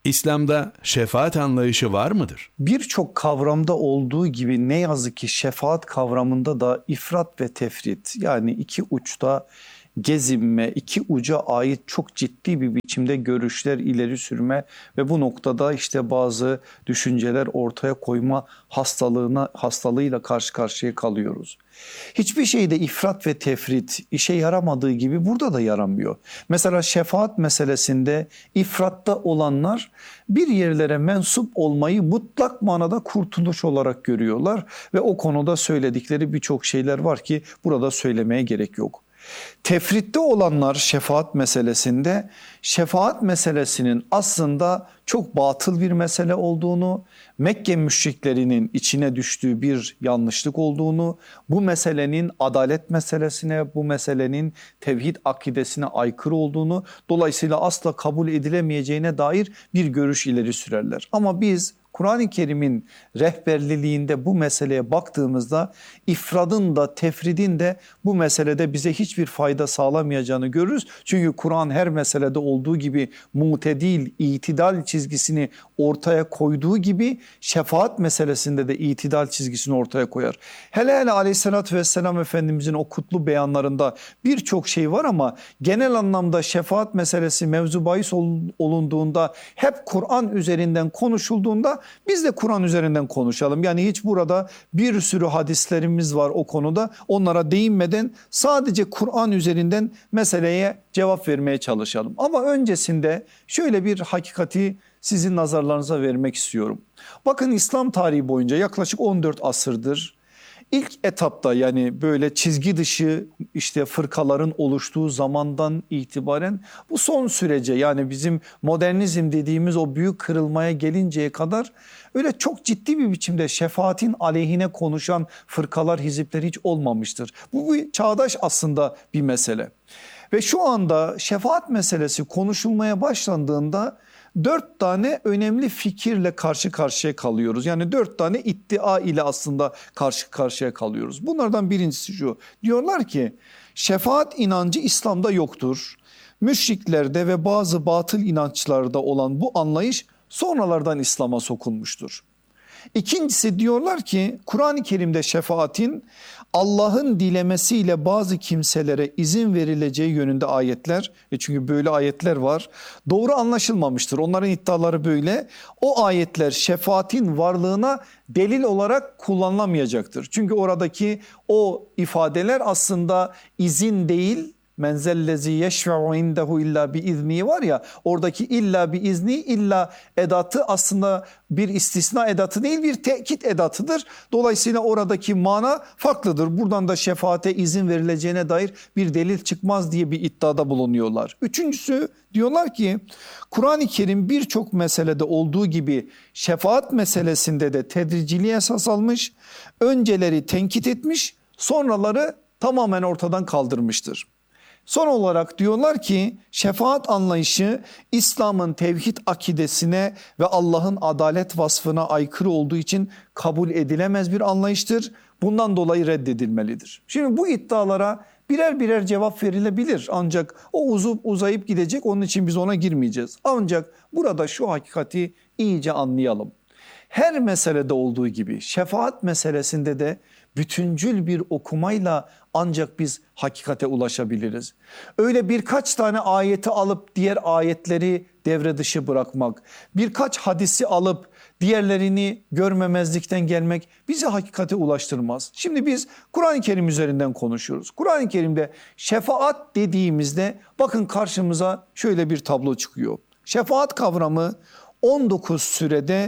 İslam'da şefaat anlayışı var mıdır? Birçok kavramda olduğu gibi ne yazık ki şefaat kavramında da ifrat ve tefrit, yani iki uçta gezinme, iki uca ait çok ciddi bir biçimde görüşler ileri sürme ve bu noktada işte bazı düşünceler ortaya koyma hastalığıyla karşı karşıya kalıyoruz. Hiçbir şeyde ifrat ve tefrit işe yaramadığı gibi burada da yaramıyor. Mesela şefaat meselesinde ifratta olanlar bir yerlere mensup olmayı mutlak manada kurtuluş olarak görüyorlar ve o konuda söyledikleri birçok şeyler var ki burada söylemeye gerek yok. Tefritte olanlar şefaat meselesinde şefaat meselesinin aslında çok batıl bir mesele olduğunu, Mekke müşriklerinin içine düştüğü bir yanlışlık olduğunu, bu meselenin adalet meselesine, bu meselenin tevhid akidesine aykırı olduğunu, dolayısıyla asla kabul edilemeyeceğine dair bir görüş ileri sürerler. Ama biz Kur'an-ı Kerim'in rehberliliğinde bu meseleye baktığımızda ifradın da tefridin de bu meselede bize hiçbir fayda sağlamayacağını görürüz. Çünkü Kur'an her meselede olduğu gibi mutedil, itidal çizgisini ortaya koyduğu gibi şefaat meselesinde de itidal çizgisini ortaya koyar. Hele aleyhissalatü vesselam Efendimizin o kutlu beyanlarında birçok şey var ama genel anlamda şefaat meselesi mevzu bahis olunduğunda, hep Kur'an üzerinden konuşulduğunda biz de Kur'an üzerinden konuşalım. Yani hiç burada bir sürü hadislerimiz var o konuda. Onlara değinmeden sadece Kur'an üzerinden meseleye cevap vermeye çalışalım. Ama öncesinde şöyle bir hakikati sizin nazarlarınıza vermek istiyorum. Bakın, İslam tarihi boyunca yaklaşık 14 asırdır İlk etapta, yani böyle çizgi dışı işte fırkaların oluştuğu zamandan itibaren bu son sürece, yani bizim modernizm dediğimiz o büyük kırılmaya gelinceye kadar öyle çok ciddi bir biçimde şefaatin aleyhine konuşan fırkalar, hizipler hiç olmamıştır. Bu bir çağdaş aslında bir mesele. Ve şu anda şefaat meselesi konuşulmaya başlandığında 4 tane önemli fikirle karşı karşıya kalıyoruz. Yani 4 tane iddia ile aslında karşı karşıya kalıyoruz. Bunlardan birincisi şu: diyorlar ki şefaat inancı İslam'da yoktur. Müşriklerde ve bazı batıl inançlarda olan bu anlayış sonralardan İslam'a sokulmuştur. İkincisi, diyorlar ki Kur'an-ı Kerim'de şefaatin Allah'ın dilemesiyle bazı kimselere izin verileceği yönünde ayetler, çünkü böyle ayetler var, doğru anlaşılmamıştır. Onların iddiaları böyle. O ayetler şefaatin varlığına delil olarak kullanılamayacaktır. Çünkü oradaki o ifadeler aslında izin değil, menzellezi yeşfe'u indehu illa bi izni var ya, oradaki illa bi izni, illa edatı aslında bir istisna edatı değil, bir tekit edatıdır. Dolayısıyla oradaki mana farklıdır. Buradan da şefaate izin verileceğine dair bir delil çıkmaz diye bir iddiada bulunuyorlar. Üçüncüsü, diyorlar ki Kur'an-ı Kerim birçok meselede olduğu gibi şefaat meselesinde de tedriciliğe esas almış, önceleri tenkit etmiş, sonraları tamamen ortadan kaldırmıştır. Son olarak diyorlar ki şefaat anlayışı İslam'ın tevhid akidesine ve Allah'ın adalet vasfına aykırı olduğu için kabul edilemez bir anlayıştır. Bundan dolayı reddedilmelidir. Şimdi bu iddialara birer birer cevap verilebilir, ancak o uzayıp gidecek, onun için biz ona girmeyeceğiz. Ancak burada şu hakikati iyice anlayalım. Her meselede olduğu gibi şefaat meselesinde de bütüncül bir okumayla ancak biz hakikate ulaşabiliriz. Öyle birkaç tane ayeti alıp diğer ayetleri devre dışı bırakmak, birkaç hadisi alıp diğerlerini görmemezlikten gelmek bizi hakikate ulaştırmaz. Şimdi biz Kur'an-ı Kerim üzerinden konuşuyoruz. Kur'an-ı Kerim'de şefaat dediğimizde bakın karşımıza şöyle bir tablo çıkıyor. Şefaat kavramı 19 sürede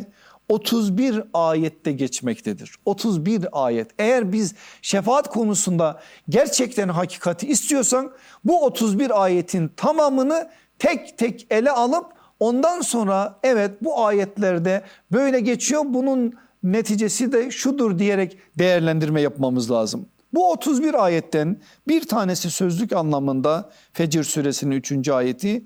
31 ayette geçmektedir. 31 ayet. Eğer biz şefaat konusunda gerçekten hakikati istiyorsan bu 31 ayetin tamamını tek tek ele alıp ondan sonra evet bu ayetlerde böyle geçiyor, bunun neticesi de şudur diyerek değerlendirme yapmamız lazım. Bu 31 ayetten bir tanesi sözlük anlamında Fecr suresinin 3. ayeti,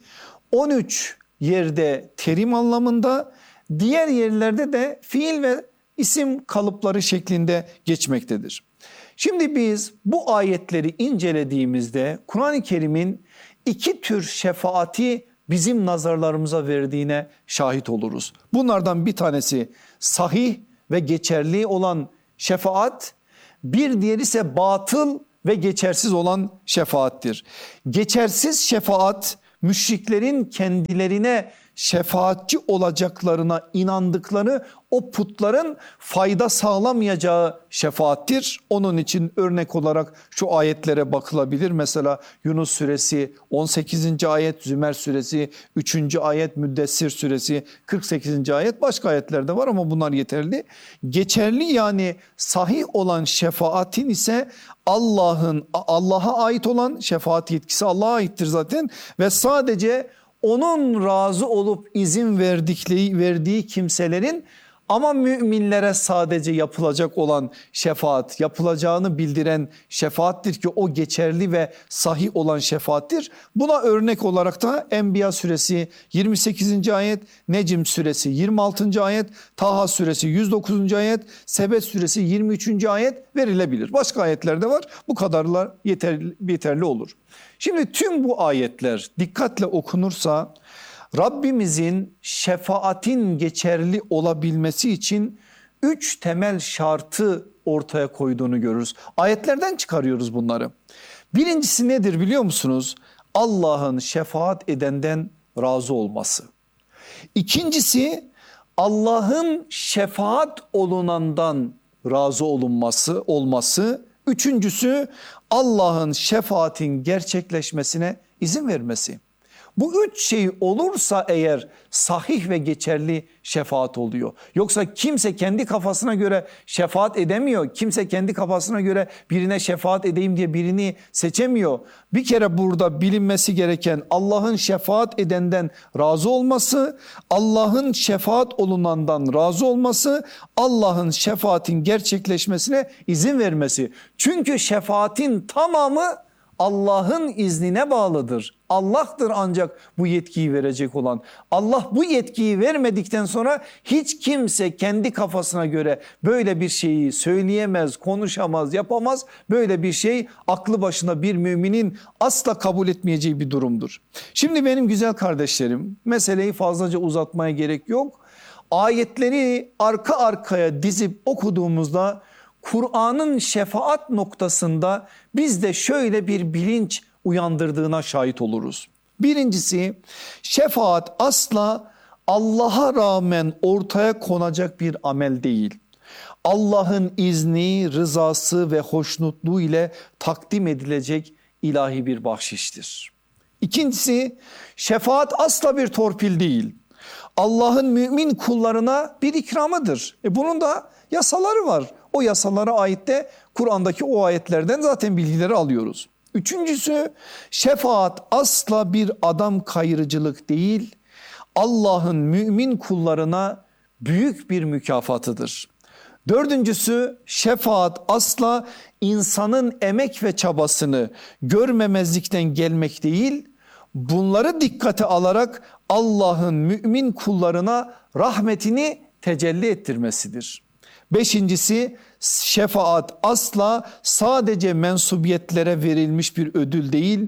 13 yerde terim anlamında, diğer yerlerde de fiil ve isim kalıpları şeklinde geçmektedir. Şimdi biz bu ayetleri incelediğimizde Kur'an-ı Kerim'in iki tür şefaati bizim nazarlarımıza verdiğine şahit oluruz. Bunlardan bir tanesi sahih ve geçerli olan şefaat, bir diğeri ise batıl ve geçersiz olan şefaattir. Geçersiz şefaat, müşriklerin kendilerine şefaatçi olacaklarına inandıkları o putların fayda sağlamayacağı şefaattir. Onun için örnek olarak şu ayetlere bakılabilir. Mesela Yunus suresi 18. ayet, Zümer suresi 3. ayet, Müddessir suresi 48. ayet, başka ayetlerde var ama bunlar yeterli. Geçerli yani sahih olan şefaatin ise Allah'a ait olan, şefaat yetkisi Allah'a aittir zaten ve sadece onun razı olup izin verdiği kimselerin, ama müminlere sadece yapılacak olan şefaat, yapılacağını bildiren şefaattir ki o geçerli ve sahih olan şefaattir. Buna örnek olarak da Enbiya suresi 28. ayet, Necm suresi 26. ayet, Taha suresi 109. ayet, Sebe suresi 23. ayet verilebilir. Başka ayetler de var. Bu kadarlar yeterli olur. Şimdi tüm bu ayetler dikkatle okunursa Rabbimizin şefaatin geçerli olabilmesi için 3 temel şartı ortaya koyduğunu görürüz. Ayetlerden çıkarıyoruz bunları. Birincisi nedir biliyor musunuz? Allah'ın şefaat edenden razı olması. İkincisi Allah'ın şefaat olunandan razı olması. Üçüncüsü Allah'ın şefaatin gerçekleşmesine izin vermesi. Bu üç şey olursa eğer sahih ve geçerli şefaat oluyor. Yoksa kimse kendi kafasına göre şefaat edemiyor. Kimse kendi kafasına göre birine şefaat edeyim diye birini seçemiyor. Bir kere burada bilinmesi gereken Allah'ın şefaat edenden razı olması, Allah'ın şefaat olunandan razı olması, Allah'ın şefaatin gerçekleşmesine izin vermesi. Çünkü şefaatin tamamı Allah'ın iznine bağlıdır. Allah'tır ancak bu yetkiyi verecek olan. Allah bu yetkiyi vermedikten sonra hiç kimse kendi kafasına göre böyle bir şeyi söyleyemez, konuşamaz, yapamaz. Böyle bir şey aklı başına bir müminin asla kabul etmeyeceği bir durumdur. Şimdi benim güzel kardeşlerim, meseleyi fazlaca uzatmaya gerek yok. Ayetleri arka arkaya dizip okuduğumuzda Kur'an'ın şefaat noktasında bizde şöyle bir bilinç uyandırdığına şahit oluruz. Birincisi, şefaat asla Allah'a rağmen ortaya konacak bir amel değil. Allah'ın izni, rızası ve hoşnutluğu ile takdim edilecek ilahi bir bahşiştir. İkincisi, şefaat asla bir torpil değil. Allah'ın mümin kullarına bir ikramıdır. Bunun da yasaları var. O yasalara ait de Kur'an'daki o ayetlerden zaten bilgileri alıyoruz. Üçüncüsü, şefaat asla bir adam kayırıcılık değil, Allah'ın mümin kullarına büyük bir mükafatıdır. Dördüncüsü, şefaat asla insanın emek ve çabasını görmemezlikten gelmek değil, bunları dikkate alarak Allah'ın mümin kullarına rahmetini tecelli ettirmesidir. Beşincisi, şefaat asla sadece mensubiyetlere verilmiş bir ödül değil,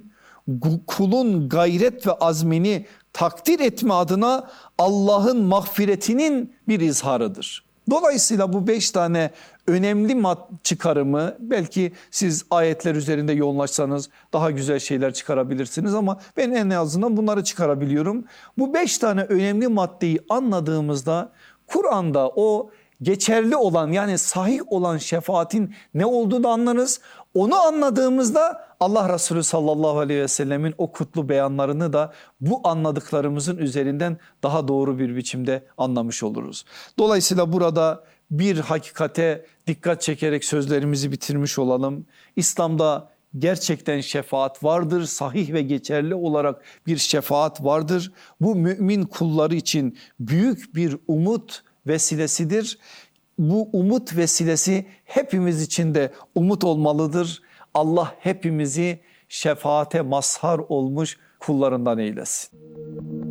kulun gayret ve azmini takdir etme adına Allah'ın mağfiretinin bir izharıdır. Dolayısıyla bu 5 tane önemli çıkarımı, belki siz ayetler üzerinde yoğunlaşsanız daha güzel şeyler çıkarabilirsiniz ama ben en azından bunları çıkarabiliyorum. Bu 5 tane önemli maddeyi anladığımızda Kur'an'da o geçerli olan, yani sahih olan şefaatin ne olduğunu anlarız. Onu anladığımızda Allah Resulü sallallahu aleyhi ve sellemin o kutlu beyanlarını da bu anladıklarımızın üzerinden daha doğru bir biçimde anlamış oluruz. Dolayısıyla burada bir hakikate dikkat çekerek sözlerimizi bitirmiş olalım. İslam'da gerçekten şefaat vardır. Sahih ve geçerli olarak bir şefaat vardır. Bu mümin kulları için büyük bir umut vesilesidir. Bu umut vesilesi hepimiz için de umut olmalıdır. Allah hepimizi şefaate mazhar olmuş kullarından eylesin.